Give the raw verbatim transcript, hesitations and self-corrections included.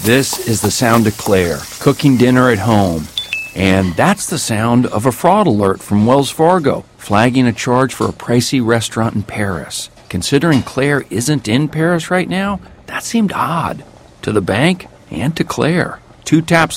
This is the sound of Claire, cooking dinner at home. And that's the sound of a fraud alert from Wells Fargo, flagging a charge for a pricey restaurant in Paris. Considering Claire isn't in Paris right now, that seemed odd. To the bank and to Claire. Two taps